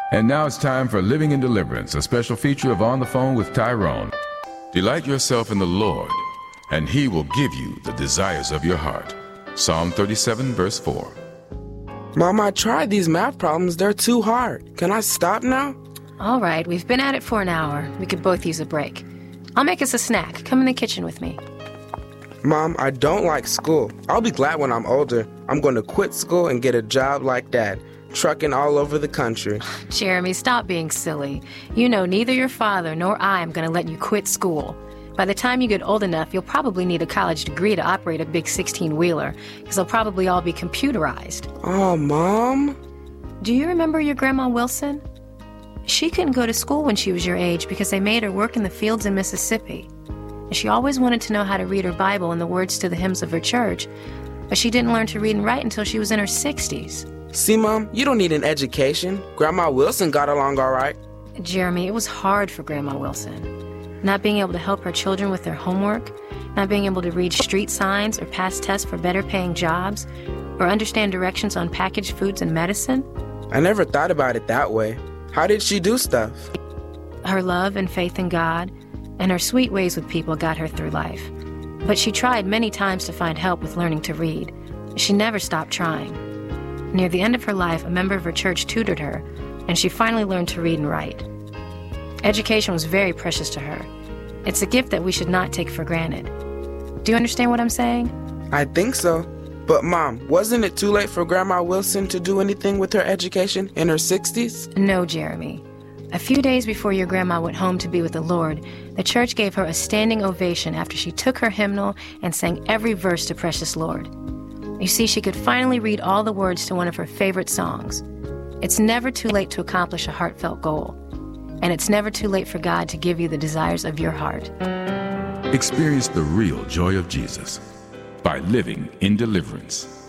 And now it's time for Living in Deliverance, a special feature of On the Phone with Tyrone. Delight yourself in the Lord, and He will give you the desires of your heart. Psalm 37, verse 4. Mom, I tried these math problems. They're too hard. Can I stop now? All right, we've been at it for an hour. We could both use a break. I'll make us a snack. Come in the kitchen with me. Mom, I don't like school. I'll be glad when I'm older. I'm going to quit school and get a job like Dad, trucking all over the country. Jeremy, stop being silly. You know neither your father nor I am going to let you quit school. By the time you get old enough, you'll probably need a college degree to operate a big 16-wheeler, because they'll probably all be computerized. Oh, Mom? Do you remember your Grandma Wilson? She couldn't go to school when she was your age because they made her work in the fields in Mississippi. And she always wanted to know how to read her Bible and the words to the hymns of her church, but she didn't learn to read and write until she was in her 60s. See, Mom, you don't need an education. Grandma Wilson got along all right. Jeremy, it was hard for Grandma Wilson. Not being able to help her children with their homework, not being able to read street signs or pass tests for better-paying jobs, or understand directions on packaged foods and medicine. I never thought about it that way. How did she do stuff? Her love and faith in God and her sweet ways with people got her through life. But she tried many times to find help with learning to read. She never stopped trying. Near the end of her life, a member of her church tutored her, and she finally learned to read and write. Education was very precious to her. It's a gift that we should not take for granted. Do you understand what I'm saying? I think so. But, Mom, wasn't it too late for Grandma Wilson to do anything with her education in her 60s? No, Jeremy. A few days before your grandma went home to be with the Lord, the church gave her a standing ovation after she took her hymnal and sang every verse to Precious Lord. You see, she could finally read all the words to one of her favorite songs. It's never too late to accomplish a heartfelt goal. And it's never too late for God to give you the desires of your heart. Experience the real joy of Jesus by living in deliverance.